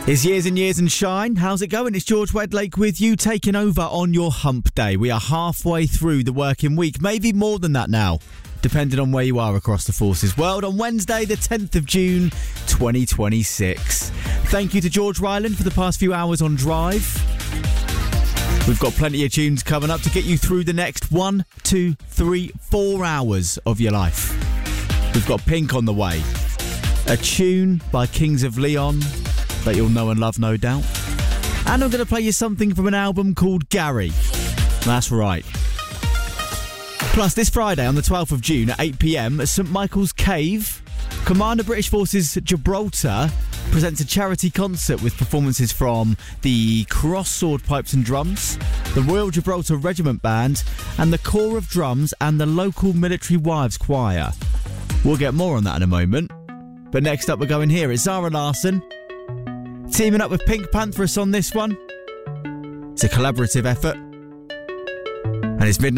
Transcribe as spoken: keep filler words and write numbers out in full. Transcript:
It's Years and Years and Shine. How's it going? It's George Wedlake with you, taking over on your hump day. We are halfway through the working week, maybe more than that now, depending on where you are across the forces world. On Wednesday, the tenth of June, twenty twenty-six. Thank you to George Ryland for the past few hours on Drive. We've got plenty of tunes coming up to get you through the next one, two, three, four hours of your life. We've got Pink on the way. A tune by Kings of Leon that you'll know and love, no doubt. And I'm going to play you something from an album called Gary. That's right. Plus, this Friday on the twelfth of June at eight p.m. at St Michael's Cave, Commander British Forces Gibraltar presents a charity concert with performances from the Cross Sword Pipes and Drums, the Royal Gibraltar Regiment Band, and the Corps of Drums and the local Military Wives Choir. We'll get more on that in a moment. But next up, we're going here. It's Zara Larsson teaming up with Pink Pantheress on this one. It's a collaborative effort. And it's midnight.